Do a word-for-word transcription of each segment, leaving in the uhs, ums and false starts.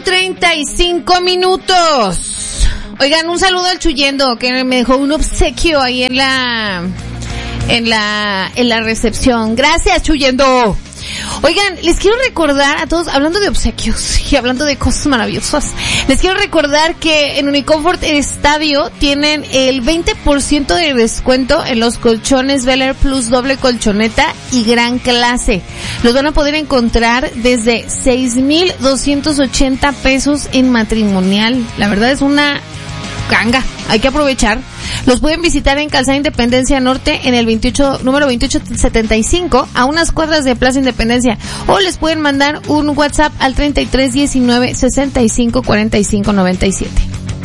treinta y cinco minutos. Oigan, un saludo al Chuyendo, que me dejó un obsequio ahí en la, en la, en la recepción. Gracias, Chuyendo. Oigan, les quiero recordar a todos, hablando de obsequios y hablando de cosas maravillosas, les quiero recordar que en Uniconfort Estadio tienen el veinte por ciento de descuento en los colchones Bel Air Plus doble colchoneta y gran clase. Los van a poder encontrar desde seis mil doscientos ochenta pesos en matrimonial. La verdad es una ganga, hay que aprovechar. Los pueden visitar en Calzada Independencia Norte en el veintiocho, número veintiocho setenta y cinco, a unas cuadras de Plaza Independencia, o les pueden mandar un WhatsApp al treinta y tres diecinueve sesenta y cinco cuarenta y cinco noventa y siete.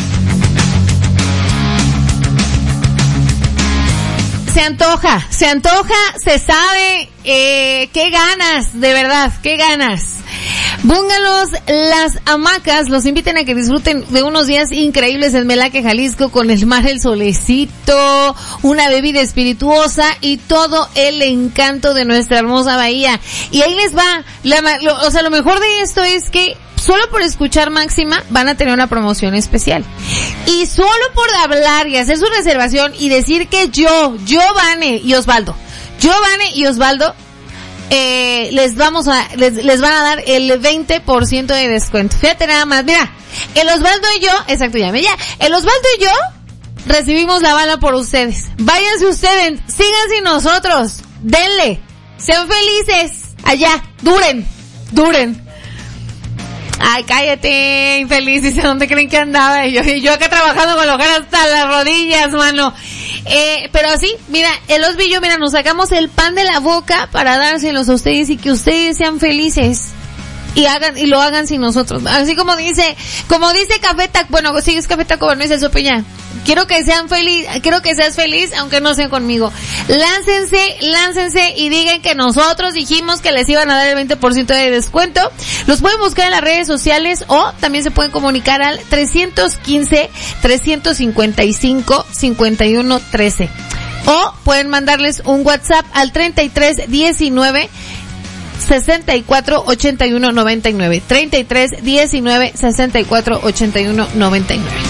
Se antoja, se antoja, se sabe, eh, qué ganas, de verdad, qué ganas. Búngalos Las Hamacas los invitan a que disfruten de unos días increíbles en Melaque, Jalisco, con el mar, el solecito, una bebida espirituosa y todo el encanto de nuestra hermosa bahía. Y ahí les va, la, lo, o sea, lo mejor de esto es que solo por escuchar Máxima van a tener una promoción especial. Y solo por hablar y hacer su reservación y decir que yo, yo, Vane y Osvaldo, yo, Vane y Osvaldo, Eh, les vamos a, les, les van a dar el veinte por ciento de descuento. Fíjate nada más, mira, el Osvaldo y yo, exacto, ya me ya, el Osvaldo y yo recibimos la bala por ustedes. Váyanse ustedes, sigan sin nosotros, denle, sean felices, allá, duren, duren. Ay, cállate, infeliz, dice, ¿dónde creen que andaba? Y yo, y yo acá trabajando con la hoja hasta las rodillas, mano. Eh, pero así, mira, el Osvillo, mira, nos sacamos el pan de la boca para dárselos a ustedes y que ustedes sean felices. Y hagan, y lo hagan sin nosotros. Así como dice, como dice Café Tac, bueno, sí es Café Taco, no es el Sopeña. Quiero que sean feliz, quiero que seas feliz, aunque no sean conmigo. Láncense, láncense y digan que nosotros dijimos que les iban a dar el veinte por ciento de descuento. Los pueden buscar en las redes sociales o también se pueden comunicar al trescientos quince, trescientos cincuenta y cinco, cincuenta y uno trece. O pueden mandarles un WhatsApp al treinta y tres diecinueve, sesenta y cuatro ochenta y uno noventa y nueve. treinta y tres diecinueve, sesenta y cuatro ochenta y uno noventa y nueve.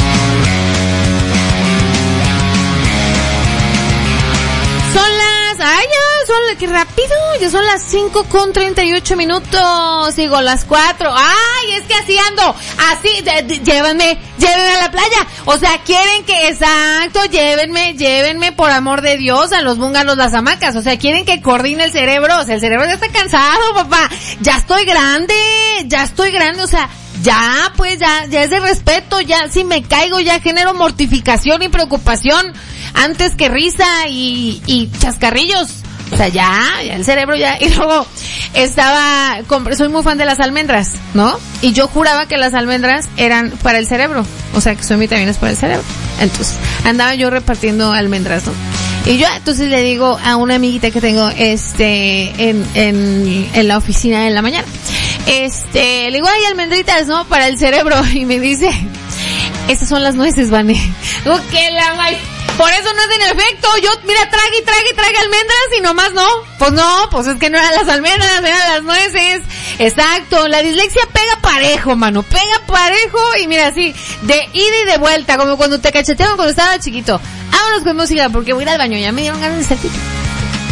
Son las, ay, ya son las, qué rápido, ya son las cinco con treinta y ocho minutos, digo las cuatro, ay, es que así ando, así, de, de, llévenme, llévenme a la playa, o sea, quieren que, exacto, llévenme, llévenme por amor de Dios a los búngalos Las Hamacas, o sea, quieren que coordine el cerebro, o sea, el cerebro ya está cansado, papá, ya estoy grande, ya estoy grande, o sea, ya, pues, ya, ya es de respeto, ya, si me caigo, ya genero mortificación y preocupación, antes que risa y, y chascarrillos. O sea, ya, ya el cerebro ya, y luego estaba, soy muy fan de las almendras, ¿no? Y yo juraba que las almendras eran para el cerebro, o sea, que son vitaminas para el cerebro. Entonces, andaba yo repartiendo almendras, ¿no? Y yo, entonces le digo a una amiguita que tengo, este, en, en, en la oficina en la mañana, este, le digo, hay almendritas, ¿no? Para el cerebro, y me dice, esas son las nueces, Vane. Digo, que la may... Por eso no hacen efecto. Yo, mira, trague y trague y trague almendras y nomás no. Pues no, pues es que no eran las almendras, eran las nueces. Exacto, la dislexia pega parejo, mano. Pega parejo y mira así, de ida y de vuelta, como cuando te cacheteaban cuando estaba chiquito. Vámonos con música porque voy a ir al baño, ya me dieron ganas de salir.